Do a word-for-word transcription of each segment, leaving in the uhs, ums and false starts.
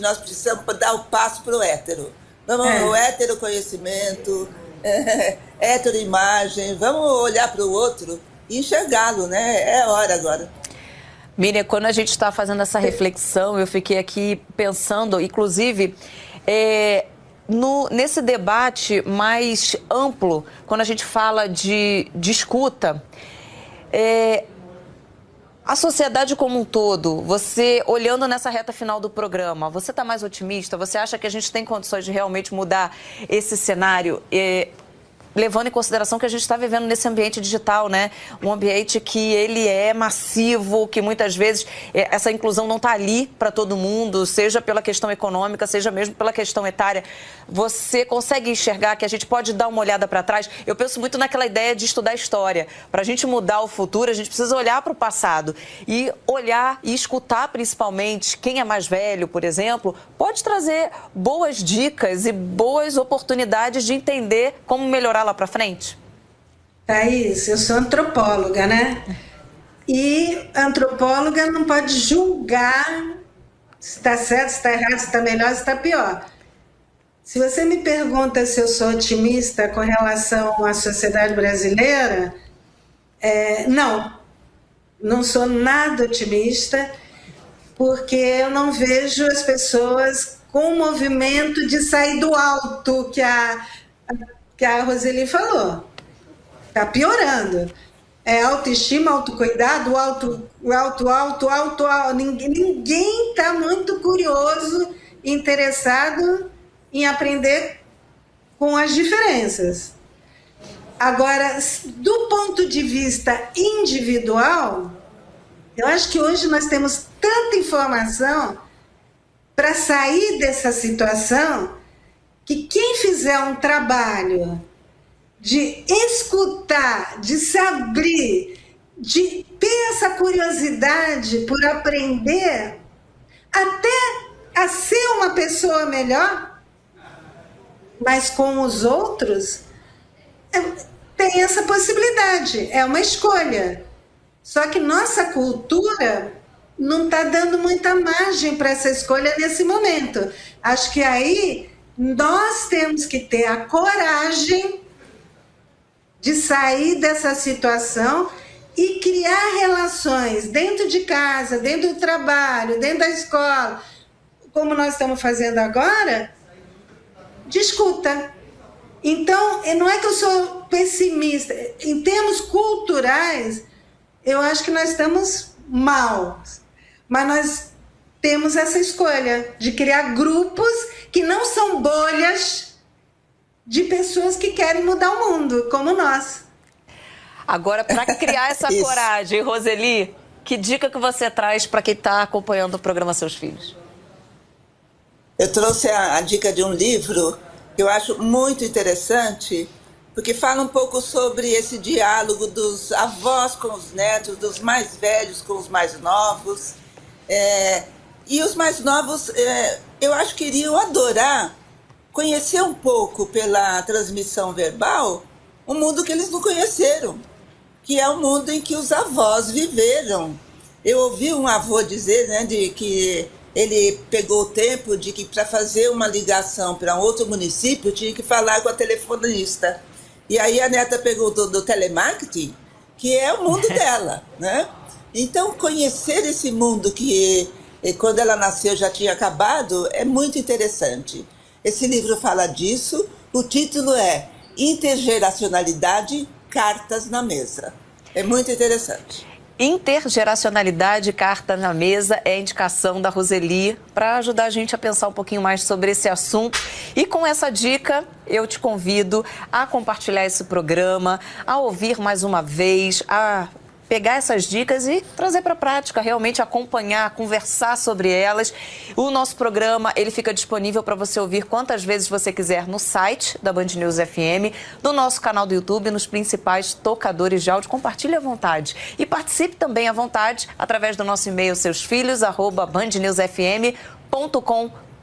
Nós precisamos dar o passo para o hétero. Vamos, é. o hétero conhecimento, é, hétero imagem, vamos olhar para o outro e enxergá-lo, né? É a hora agora. Miriam, quando a gente está fazendo essa reflexão, eu fiquei aqui pensando, inclusive, é, no, nesse debate mais amplo, quando a gente fala de, de escuta, é, a sociedade como um todo, você olhando nessa reta final do programa, você está mais otimista? Você acha que a gente tem condições de realmente mudar esse cenário? É, levando em consideração que a gente está vivendo nesse ambiente digital, né? Um ambiente que ele é massivo, que muitas vezes é, essa inclusão não está ali para todo mundo, seja pela questão econômica, seja mesmo pela questão etária. Você consegue enxergar que a gente pode dar uma olhada para trás? Eu penso muito naquela ideia de estudar história. Para a gente mudar o futuro, a gente precisa olhar para o passado e olhar e escutar principalmente quem é mais velho, por exemplo, pode trazer boas dicas e boas oportunidades de entender como melhorar lá para frente? Thaís, eu sou antropóloga, né? E antropóloga não pode julgar se está certo, se está errado, se está melhor, se está pior. Se você me pergunta se eu sou otimista com relação à sociedade brasileira, é, não, não sou nada otimista, porque eu não vejo as pessoas com o movimento de sair do alto que a que a Roseli falou. Está piorando. É autoestima, autocuidado, alto, alto, alto, alto, alto. Ninguém está muito curioso, interessado em aprender com as diferenças. Agora, do ponto de vista individual, eu acho que hoje nós temos tanta informação para sair dessa situação que quem fizer um trabalho de escutar, de se abrir, de ter essa curiosidade por aprender, até a ser uma pessoa melhor, mas com os outros, tem essa possibilidade, é uma escolha. Só que nossa cultura não está dando muita margem para essa escolha nesse momento. Acho que aí nós temos que ter a coragem de sair dessa situação e criar relações dentro de casa, dentro do trabalho, dentro da escola, como nós estamos fazendo agora, de escuta. Então, não é que eu sou pessimista. Em termos culturais, eu acho que nós estamos mal. Mas nós temos essa escolha de criar grupos que não são bolhas de pessoas que querem mudar o mundo, como nós. Agora, para criar essa coragem, Roseli, que dica que você traz para quem está acompanhando o programa Seus Filhos? Eu trouxe a, a dica de um livro que eu acho muito interessante, porque fala um pouco sobre esse diálogo dos avós com os netos, dos mais velhos com os mais novos. É, e os mais novos, é, eu acho que iriam adorar conhecer um pouco pela transmissão verbal um mundo que eles não conheceram, que é o mundo em que os avós viveram. Eu ouvi um avô dizer, né, de que ele pegou o tempo de que para fazer uma ligação para um outro município tinha que falar com a telefonista. E aí a neta pegou do, do telemarketing, que é o mundo dela, né? Então, conhecer esse mundo que, quando ela nasceu, já tinha acabado, é muito interessante. Esse livro fala disso, o título é Intergeracionalidade, Cartas na Mesa. É muito interessante. Intergeracionalidade, Carta na Mesa, é a indicação da Roseli para ajudar a gente a pensar um pouquinho mais sobre esse assunto. E com essa dica, eu te convido a compartilhar esse programa, a ouvir mais uma vez, a pegar essas dicas e trazer para a prática, realmente acompanhar, conversar sobre elas. O nosso programa, ele fica disponível para você ouvir quantas vezes você quiser no site da Band News F M, no nosso canal do YouTube, nos principais tocadores de áudio. Compartilhe à vontade. E participe também à vontade através do nosso e-mail seusfilhos arroba bandnewsfm ponto com ponto br.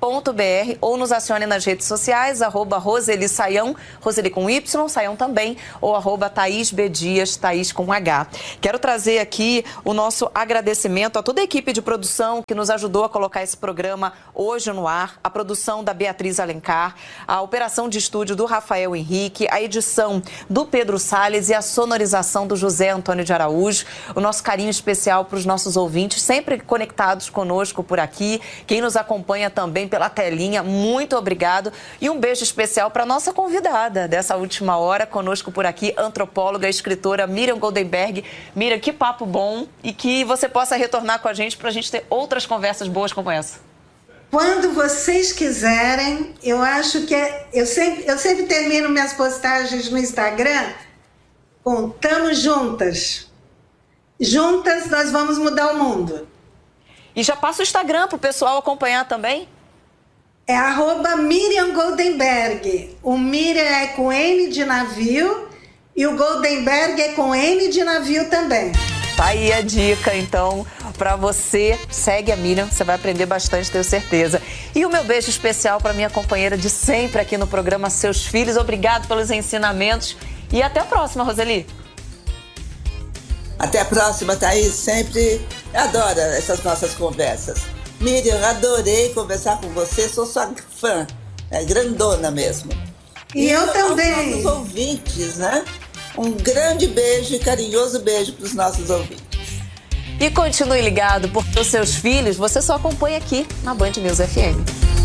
ponto b r ou nos acione nas redes sociais, arroba Roseli Saião, Roseli com Y, Saião também, ou arroba Thaís B. Dias, Thaís com H. Quero trazer aqui o nosso agradecimento a toda a equipe de produção que nos ajudou a colocar esse programa hoje no ar, a produção da Beatriz Alencar, a operação de estúdio do Rafael Henrique, a edição do Pedro Salles e a sonorização do José Antônio de Araújo. O nosso carinho especial para os nossos ouvintes, sempre conectados conosco por aqui. Quem nos acompanha também pela telinha, muito obrigado. E um beijo especial para a nossa convidada dessa última hora, conosco por aqui, antropóloga e escritora Miriam Goldenberg. Miriam, que papo bom e que você possa retornar com a gente para a gente ter outras conversas boas como essa. Quando vocês quiserem, eu acho que é, eu, sempre, eu sempre termino minhas postagens no Instagram com "Tamo juntas". Juntas nós vamos mudar o mundo. E já passa o Instagram para o pessoal acompanhar também? É arroba Miriam Goldenberg. O Miriam é com N de navio e o Goldenberg é com N de navio também. Tá aí a dica, então, para você. Segue a Miriam, você vai aprender bastante, tenho certeza. E o meu beijo especial para minha companheira de sempre aqui no programa Seus Filhos. Obrigado pelos ensinamentos e até a próxima, Roseli. Até a próxima, Thaís. Sempre adoro essas nossas conversas. Miriam, adorei conversar com você. Sou sua fã, é grandona mesmo. E, e eu também. Aos nossos ouvintes, né? Um grande beijo e carinhoso beijo para os nossos ouvintes. E continue ligado, porque os seus filhos você só acompanha aqui na Band News F M.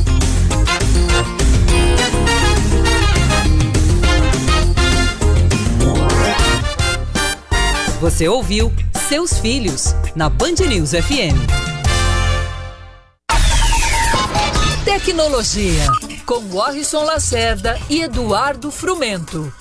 Você ouviu Seus Filhos, na Band News F M. Tecnologia, com Warrison Lacerda e Eduardo Frumento.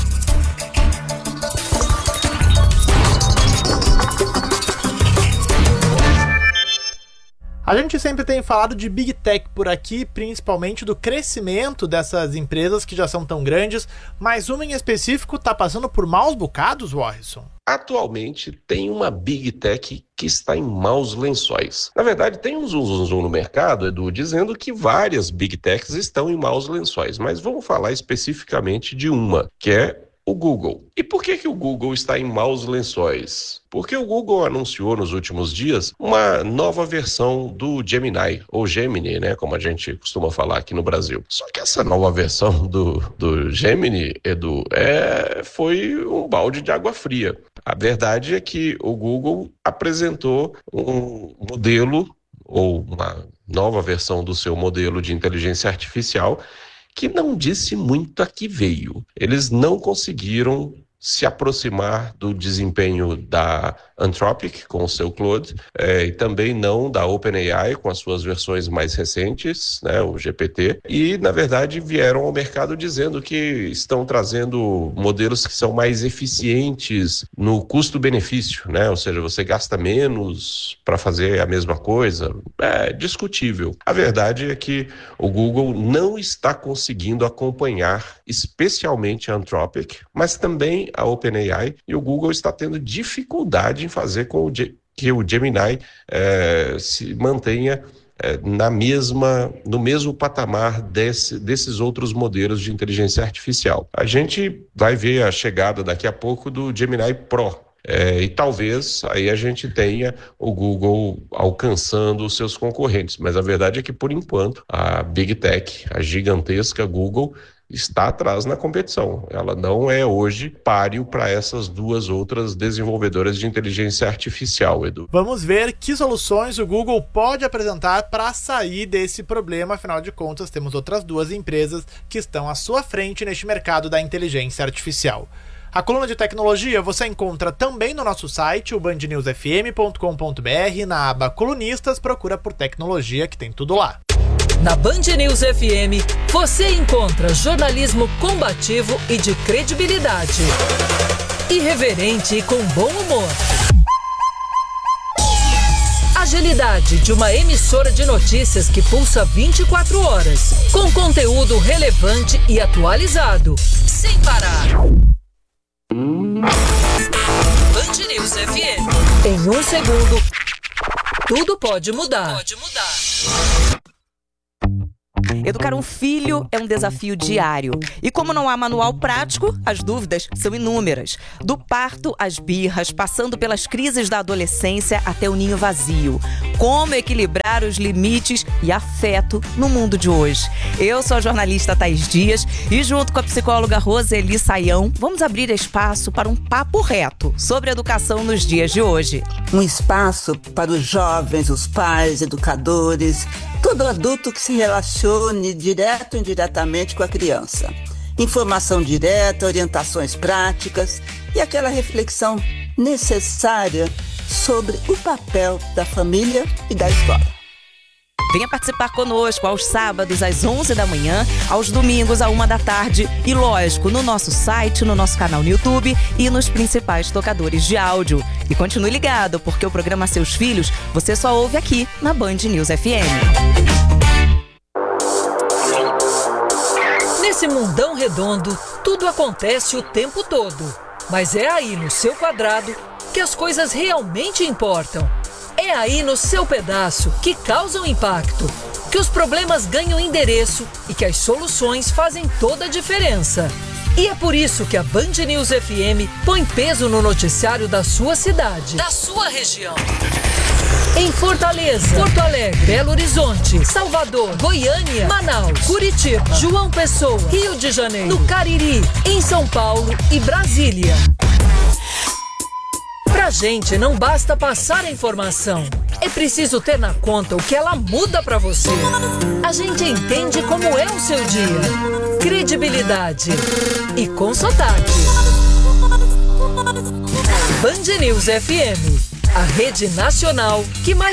A gente sempre tem falado de Big Tech por aqui, principalmente do crescimento dessas empresas que já são tão grandes, mas uma em específico está passando por maus bocados, Warrison? Atualmente tem uma Big Tech que está em maus lençóis. Na verdade, tem um zoom, zoom, zoom no mercado, Edu, dizendo que várias Big Techs estão em maus lençóis, mas vamos falar especificamente de uma, que é o Google. E por que que o Google está em maus lençóis? Porque o Google anunciou nos últimos dias uma nova versão do Gemini, ou Gemini, né, como a gente costuma falar aqui no Brasil. Só que essa nova versão do, do Gemini, Edu, é, foi um balde de água fria. A verdade é que o Google apresentou um modelo, ou uma nova versão do seu modelo de inteligência artificial, que não disse muito a que veio. Eles não conseguiram se aproximar do desempenho da Anthropic com o seu Claude, é, e também não da OpenAI com as suas versões mais recentes, né, o G P T, e na verdade vieram ao mercado dizendo que estão trazendo modelos que são mais eficientes no custo-benefício, né, ou seja, você gasta menos para fazer a mesma coisa. É discutível. A verdade é que o Google não está conseguindo acompanhar especialmente a Anthropic, mas também a OpenAI, e o Google está tendo dificuldade em fazer com que o Gemini é, se mantenha é, na mesma, no mesmo patamar desse, desses outros modelos de inteligência artificial. A gente vai ver a chegada daqui a pouco do Gemini Pro, é, e talvez aí a gente tenha o Google alcançando os seus concorrentes, mas a verdade é que por enquanto a Big Tech, a gigantesca Google, está atrás na competição. Ela não é hoje páreo para essas duas outras desenvolvedoras de inteligência artificial, Edu. Vamos ver que soluções o Google pode apresentar para sair desse problema. Afinal de contas, temos outras duas empresas que estão à sua frente neste mercado da inteligência artificial. A coluna de tecnologia você encontra também no nosso site, o band news f m ponto com ponto b r, na aba Colunistas, procura por tecnologia que tem tudo lá. Na Band News F M, você encontra jornalismo combativo e de credibilidade. Irreverente e com bom humor. Agilidade de uma emissora de notícias que pulsa vinte e quatro horas, com conteúdo relevante e atualizado, sem parar. Band News F M. Em um segundo, tudo pode mudar. Tudo pode mudar. Educar um filho é um desafio diário. E como não há manual prático, as dúvidas são inúmeras. Do parto às birras, passando pelas crises da adolescência até o ninho vazio. Como equilibrar os limites e afeto no mundo de hoje? Eu sou a jornalista Thaís Dias e junto com a psicóloga Roseli Saião, vamos abrir espaço para um papo reto sobre educação nos dias de hoje. Um espaço para os jovens, os pais, educadores, todo adulto que se relacione direto ou indiretamente com a criança. Informação direta, orientações práticas e aquela reflexão necessária sobre o papel da família e da escola. Venha participar conosco aos sábados às onze da manhã, aos domingos à uma da tarde e, lógico, no nosso site, no nosso canal no YouTube e nos principais tocadores de áudio. E continue ligado, porque o programa Seus Filhos você só ouve aqui na Band News F M. Nesse mundão redondo, tudo acontece o tempo todo. Mas é aí no seu quadrado que as coisas realmente importam. É aí no seu pedaço que causam impacto, que os problemas ganham endereço e que as soluções fazem toda a diferença. E é por isso que a Band News F M põe peso no noticiário da sua cidade, da sua região. Em Fortaleza, Porto Alegre, Belo Horizonte, Salvador, Goiânia, Manaus, Curitiba, João Pessoa, Rio de Janeiro, no Cariri, em São Paulo e Brasília. Pra gente não basta passar a informação, é preciso ter na conta o que ela muda pra você. A gente entende como é o seu dia, credibilidade e com sotaque. Band News F M, a rede nacional que mais